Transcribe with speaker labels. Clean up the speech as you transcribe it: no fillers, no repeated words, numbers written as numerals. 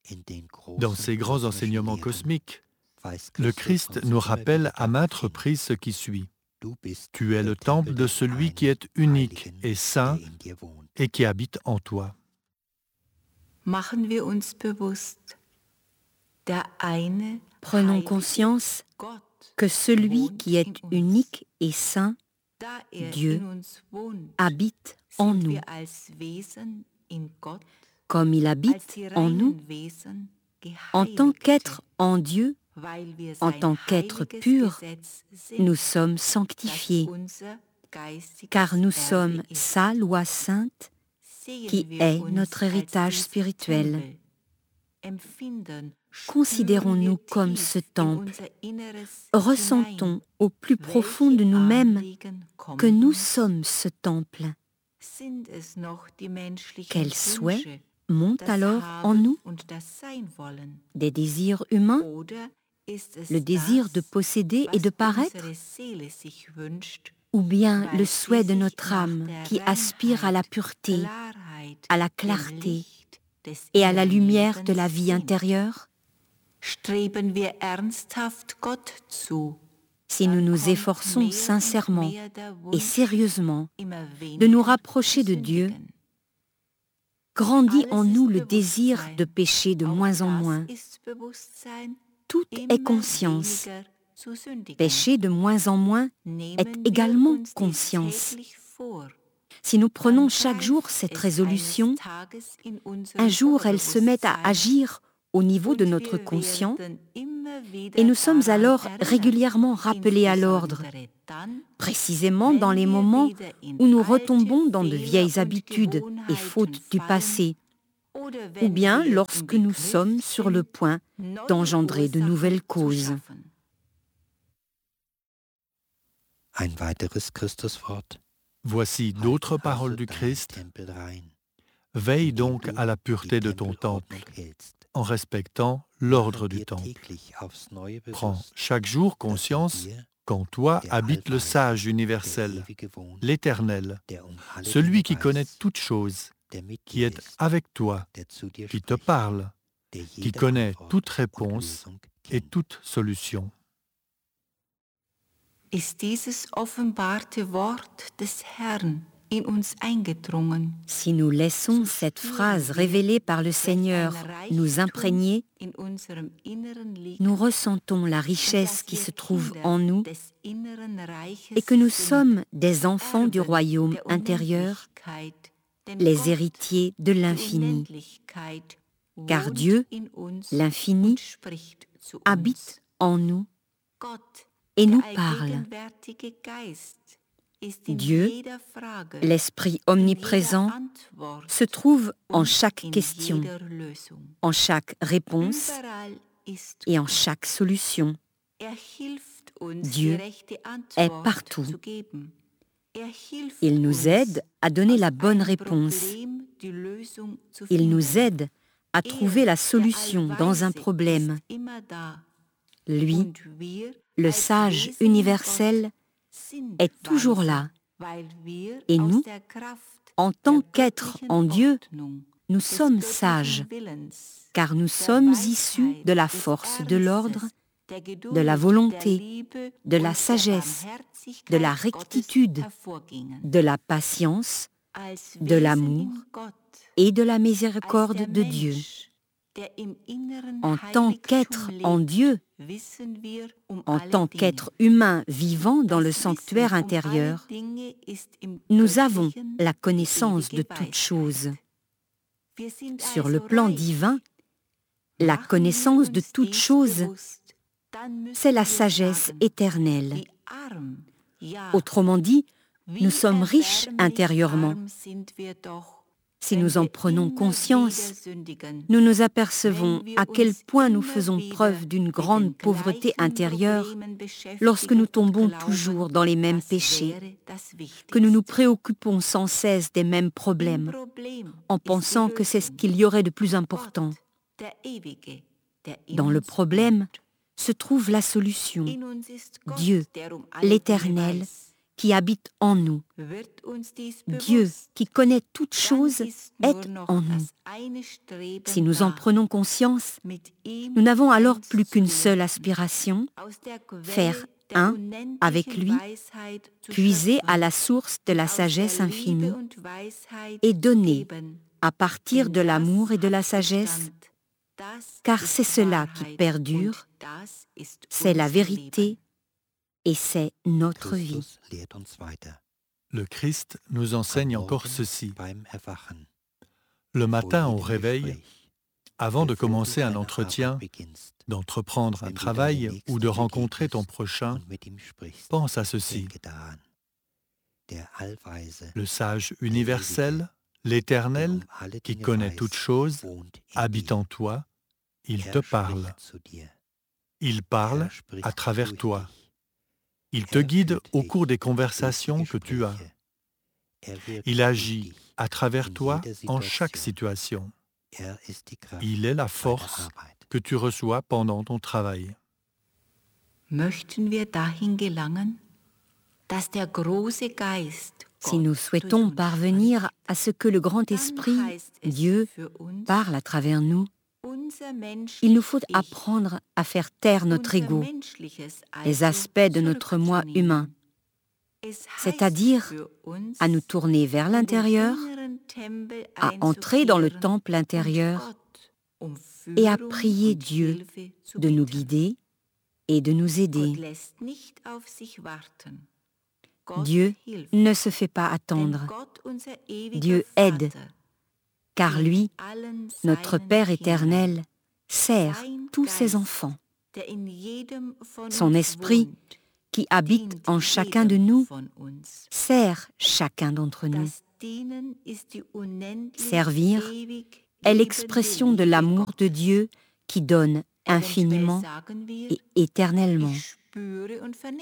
Speaker 1: Dans ces grands enseignements cosmiques, le Christ nous rappelle à maintes reprises ce qui suit. Tu es le temple de celui qui est unique et saint et qui habite en toi.
Speaker 2: Machen wir uns bewusst, der eine
Speaker 3: Prenons conscience
Speaker 2: Gott,
Speaker 3: que celui qui est unique et saint,
Speaker 2: da
Speaker 3: Dieu,
Speaker 2: in uns wohnt,
Speaker 3: habite en
Speaker 2: sind
Speaker 3: nous,
Speaker 2: wir als Wesen in Gott,
Speaker 3: comme il
Speaker 2: als
Speaker 3: habite
Speaker 2: die
Speaker 3: en nous,
Speaker 2: reinen Wesen
Speaker 3: en tant
Speaker 2: geheiligt,
Speaker 3: qu'être en Dieu,
Speaker 2: weil wir
Speaker 3: en
Speaker 2: sein
Speaker 3: tant qu'être
Speaker 2: heiliges
Speaker 3: pur,
Speaker 2: Gesetz sind,
Speaker 3: nous sommes
Speaker 2: das
Speaker 3: sanctifiés,
Speaker 2: unser geistiges
Speaker 3: car nous
Speaker 2: Erbe
Speaker 3: sommes
Speaker 2: ist.
Speaker 3: sa loi sainte,
Speaker 2: Sehen
Speaker 3: qui
Speaker 2: wir
Speaker 3: est
Speaker 2: uns
Speaker 3: notre
Speaker 2: als
Speaker 3: héritage
Speaker 2: diesen
Speaker 3: spirituel.
Speaker 2: Tempel, empfinden,
Speaker 3: Considérons-nous
Speaker 2: spüren wir
Speaker 3: comme
Speaker 2: tief
Speaker 3: ce
Speaker 2: in
Speaker 3: temple,
Speaker 2: unser Inneres
Speaker 3: ressentons
Speaker 2: hinein,
Speaker 3: au plus profond de
Speaker 2: welche
Speaker 3: nous-mêmes
Speaker 2: Anliegen kommen
Speaker 3: que nous
Speaker 2: uns?
Speaker 3: sommes ce temple.
Speaker 2: Sind es noch die menschlichen
Speaker 3: Quels souhaits
Speaker 2: Wünsche,
Speaker 3: montent
Speaker 2: das
Speaker 3: alors en
Speaker 2: Haben
Speaker 3: nous?
Speaker 2: und das Sein wollen?
Speaker 3: Des désirs humains,
Speaker 2: Oder ist es
Speaker 3: le désir de
Speaker 2: das,
Speaker 3: posséder et de
Speaker 2: was
Speaker 3: paraître,
Speaker 2: unsere Seele sich wünscht,
Speaker 3: ou bien
Speaker 2: weil
Speaker 3: le
Speaker 2: sie
Speaker 3: souhait de
Speaker 2: sich
Speaker 3: notre
Speaker 2: nach
Speaker 3: âme
Speaker 2: der
Speaker 3: qui aspire à la
Speaker 2: Reinheit,
Speaker 3: pureté,
Speaker 2: Klarheit,
Speaker 3: à la
Speaker 2: dem
Speaker 3: clarté
Speaker 2: Licht des
Speaker 3: et à la
Speaker 2: inneren
Speaker 3: lumière de
Speaker 2: Lebens
Speaker 3: la vie
Speaker 2: sind?
Speaker 3: intérieure?
Speaker 2: Streben wir ernsthaft Gott zu,
Speaker 3: Si nous
Speaker 2: dann
Speaker 3: nous
Speaker 2: kommt
Speaker 3: efforçons
Speaker 2: mehr und
Speaker 3: sincèrement
Speaker 2: mehr der
Speaker 3: et
Speaker 2: Wunsch,
Speaker 3: sérieusement
Speaker 2: immer
Speaker 3: de nous
Speaker 2: weniger
Speaker 3: rapprocher
Speaker 2: zu
Speaker 3: de Dieu,
Speaker 2: sündigen.
Speaker 3: grandit en
Speaker 2: Alles
Speaker 3: nous
Speaker 2: ist
Speaker 3: le désir
Speaker 2: Bewusstsein.
Speaker 3: de pécher de
Speaker 2: Auch
Speaker 3: moins en
Speaker 2: das
Speaker 3: moins.
Speaker 2: ist Bewusstsein,
Speaker 3: Tout est
Speaker 2: immer
Speaker 3: conscience.
Speaker 2: weniger zu sündigen.
Speaker 3: Pécher de moins en moins
Speaker 2: Nehmen
Speaker 3: est
Speaker 2: wir
Speaker 3: également
Speaker 2: uns dies
Speaker 3: conscience.
Speaker 2: täglich vor,
Speaker 3: Si nous prenons
Speaker 2: dann
Speaker 3: chaque jour
Speaker 2: greift
Speaker 3: cette
Speaker 2: es
Speaker 3: résolution,
Speaker 2: eines Tages in unserem
Speaker 3: un jour elle se met à
Speaker 2: Oberbewusstsein
Speaker 3: agir au niveau
Speaker 2: und
Speaker 3: de notre
Speaker 2: wir
Speaker 3: conscient
Speaker 2: werden immer wieder
Speaker 3: et nous sommes
Speaker 2: daran
Speaker 3: alors
Speaker 2: erinnert,
Speaker 3: régulièrement rappelés à l'ordre,
Speaker 2: insbesondere dann,
Speaker 3: précisément dans
Speaker 2: wenn
Speaker 3: les
Speaker 2: wir
Speaker 3: moments
Speaker 2: wieder in
Speaker 3: où nous
Speaker 2: alte
Speaker 3: retombons dans de
Speaker 2: Fehler
Speaker 3: vieilles
Speaker 2: und
Speaker 3: habitudes et
Speaker 2: Gewohnheiten
Speaker 3: fautes du
Speaker 2: fallen,
Speaker 3: passé,
Speaker 2: oder
Speaker 3: ou
Speaker 2: wenn
Speaker 3: bien
Speaker 2: wir im
Speaker 3: lorsque nous
Speaker 2: Begriff
Speaker 3: sommes sur le
Speaker 2: sind,
Speaker 3: point
Speaker 2: neue
Speaker 3: d'engendrer de
Speaker 2: Ursachen
Speaker 3: nouvelles
Speaker 2: zu
Speaker 3: causes.
Speaker 2: schaffen.
Speaker 4: Ein weiteres Christuswort.
Speaker 1: Voici d'autres paroles du Christ. Veille donc à la pureté de ton temple, en respectant l'ordre du temple. Prends chaque jour conscience qu'en toi habite le sage universel, l'Éternel, celui qui connaît toutes choses, qui est avec toi, qui te parle, qui connaît toute réponse et toute solution.
Speaker 2: Ist dieses offenbarte Wort des Herrn in uns eingedrungen,
Speaker 3: Si nous laissons cette phrase révélée par le Seigneur nous imprégner,
Speaker 2: in unserem Inneren liegt,
Speaker 3: nous ressentons la richesse qui se trouve en nous
Speaker 2: des inneren Reiches
Speaker 3: et que nous
Speaker 2: sind,
Speaker 3: sommes des enfants du
Speaker 2: Erben
Speaker 3: royaume
Speaker 2: der
Speaker 3: intérieur,
Speaker 2: Unendlichkeit, denn
Speaker 3: les
Speaker 2: Gott,
Speaker 3: héritiers de
Speaker 2: die
Speaker 3: l'infini,
Speaker 2: Unendlichkeit,
Speaker 3: car
Speaker 2: wohnt
Speaker 3: Dieu,
Speaker 2: in uns
Speaker 3: l'infini,
Speaker 2: und spricht zu uns.
Speaker 3: habite en nous
Speaker 2: Gott,
Speaker 3: et nous
Speaker 2: der
Speaker 3: parle.
Speaker 2: allgegenwärtige Geist, ist in
Speaker 3: Dieu,
Speaker 2: jeder Frage,
Speaker 3: l'Esprit
Speaker 2: in
Speaker 3: omniprésent,
Speaker 2: jeder Antwort
Speaker 3: se trouve en
Speaker 2: und
Speaker 3: chaque
Speaker 2: in
Speaker 3: question,
Speaker 2: jeder Lösung.
Speaker 3: en chaque réponse
Speaker 2: Überall ist
Speaker 3: et en
Speaker 2: Gott.
Speaker 3: chaque solution.
Speaker 2: Hilft uns,
Speaker 3: Dieu
Speaker 2: die rechte
Speaker 3: est
Speaker 2: Antwort
Speaker 3: partout.
Speaker 2: zu geben. Hilft
Speaker 3: Il nous
Speaker 2: uns,
Speaker 3: aide à donner la
Speaker 2: aus
Speaker 3: bonne
Speaker 2: einem
Speaker 3: réponse.
Speaker 2: Problem die Lösung zu
Speaker 3: Il nous
Speaker 2: finden.
Speaker 3: aide à trouver la solution dans un
Speaker 2: Allweise
Speaker 3: problème.
Speaker 2: ist immer da.
Speaker 3: Lui,
Speaker 2: Und wir
Speaker 3: le
Speaker 2: als
Speaker 3: sage
Speaker 2: Wesen in
Speaker 3: universel,
Speaker 2: Gott sind
Speaker 3: est toujours
Speaker 2: weise,
Speaker 3: là.
Speaker 2: weil wir
Speaker 3: Et
Speaker 2: aus
Speaker 3: nous,
Speaker 2: der Kraft
Speaker 3: en tant
Speaker 2: der
Speaker 3: qu'êtres
Speaker 2: göttlichen
Speaker 3: en Dieu,
Speaker 2: Ordnung,
Speaker 3: nous
Speaker 2: des
Speaker 3: sommes
Speaker 2: göttlichen
Speaker 3: sages,
Speaker 2: Willens,
Speaker 3: car nous
Speaker 2: der
Speaker 3: sommes
Speaker 2: Weisheit,
Speaker 3: issus de la
Speaker 2: des
Speaker 3: force de
Speaker 2: Ernstes,
Speaker 3: l'ordre,
Speaker 2: der Geduld,
Speaker 3: de la
Speaker 2: der
Speaker 3: volonté,
Speaker 2: Liebe
Speaker 3: de la
Speaker 2: und
Speaker 3: sagesse,
Speaker 2: der
Speaker 3: de la
Speaker 2: Barmherzigkeit
Speaker 3: rectitude,
Speaker 2: Gottes hervorgingen.
Speaker 3: de la patience
Speaker 2: Als
Speaker 3: de
Speaker 2: Wesen
Speaker 3: l'amour
Speaker 2: in Gott,
Speaker 3: et de la
Speaker 2: als
Speaker 3: miséricorde
Speaker 2: der
Speaker 3: de Dieu.
Speaker 2: Mensch, der im inneren
Speaker 3: En tant
Speaker 2: Heiligtum
Speaker 3: qu'être en
Speaker 2: lebt,
Speaker 3: Dieu,
Speaker 2: wissen wir
Speaker 3: en
Speaker 2: alle
Speaker 3: tant
Speaker 2: Dinge.
Speaker 3: qu'être humain vivant dans le
Speaker 2: Das
Speaker 3: sanctuaire
Speaker 2: Wissen
Speaker 3: intérieur,
Speaker 2: alle Dinge ist im
Speaker 3: nous avons
Speaker 2: Göttlichen
Speaker 3: la
Speaker 2: die
Speaker 3: connaissance de
Speaker 2: ewige
Speaker 3: toutes
Speaker 2: Weisheit.
Speaker 3: choses.
Speaker 2: Wir sind
Speaker 3: Sur le
Speaker 2: also
Speaker 3: plan
Speaker 2: reich.
Speaker 3: divin, la
Speaker 2: Machen
Speaker 3: connaissance
Speaker 2: wir
Speaker 3: de
Speaker 2: uns
Speaker 3: toutes
Speaker 2: dies
Speaker 3: choses,
Speaker 2: bewusst, dann müssen
Speaker 3: c'est la
Speaker 2: wir
Speaker 3: sagesse
Speaker 2: sagen,
Speaker 3: éternelle.
Speaker 2: wie arm, ja,
Speaker 3: Autrement dit,
Speaker 2: wie
Speaker 3: nous sommes riches
Speaker 2: erbärmlich
Speaker 3: intérieurement.
Speaker 2: arm sind wir doch,
Speaker 3: Si
Speaker 2: wenn
Speaker 3: nous en
Speaker 2: wir
Speaker 3: prenons
Speaker 2: immer
Speaker 3: conscience,
Speaker 2: wieder sündigen,
Speaker 3: nous nous apercevons
Speaker 2: wenn wir
Speaker 3: à quel
Speaker 2: uns
Speaker 3: point nous
Speaker 2: immer
Speaker 3: faisons
Speaker 2: wieder
Speaker 3: preuve d'une
Speaker 2: mit
Speaker 3: grande
Speaker 2: den
Speaker 3: pauvreté
Speaker 2: gleichen
Speaker 3: intérieure
Speaker 2: Problemen beschäftigen
Speaker 3: lorsque nous
Speaker 2: und
Speaker 3: tombons
Speaker 2: glauben,
Speaker 3: toujours dans les mêmes
Speaker 2: das
Speaker 3: péchés,
Speaker 2: wäre das
Speaker 3: que nous nous
Speaker 2: Wichtigste.
Speaker 3: préoccupons sans cesse des mêmes
Speaker 2: Im
Speaker 3: problèmes,
Speaker 2: Problem
Speaker 3: en
Speaker 2: ist die
Speaker 3: pensant que c'est ce
Speaker 2: Lösung.
Speaker 3: qu'il y aurait de plus important.
Speaker 2: Gott, der Ewige, der in
Speaker 3: Dans le
Speaker 2: uns
Speaker 3: problème
Speaker 2: wohnt.
Speaker 3: se trouve la solution.
Speaker 2: In uns ist Gott,
Speaker 3: Dieu,
Speaker 2: der alle Dinge
Speaker 3: l'Éternel,
Speaker 2: weiß,
Speaker 3: qui habite en nous. Dieu qui connaît toutes choses est en nous. Si nous en prenons conscience, nous n'avons alors plus qu'une seule aspiration, faire un avec lui, puiser à la source de la sagesse infinie et donner à partir de l'amour et de la sagesse, car c'est cela qui perdure, c'est la vérité et c'est notre vie.
Speaker 1: Le Christ nous enseigne encore ceci. Le matin au réveil, avant de commencer un entretien, d'entreprendre un travail ou de rencontrer ton prochain, pense à ceci. Le sage universel, l'Éternel, qui connaît toutes choses, habite en toi, il te parle. Il parle à travers toi. Il te guide au cours des conversations que tu as. Il agit à travers toi en chaque situation. Il est la force que tu reçois pendant ton travail.
Speaker 2: Möchten wir dahin gelangen, dass der große Geist,
Speaker 3: Si nous souhaitons parvenir à ce que le grand esprit, Dieu, parle à travers nous, il nous faut apprendre à faire taire notre ego, les aspects de notre moi humain, c'est-à-dire à nous tourner vers l'intérieur, à entrer dans le temple intérieur et à prier Dieu de nous guider et de nous aider. Dieu ne se fait pas attendre. Dieu aide, car lui, notre Père éternel, sert tous ses enfants. Son esprit, qui habite en chacun de nous, sert chacun d'entre nous. Servir est l'expression de l'amour de Dieu qui donne infiniment et éternellement.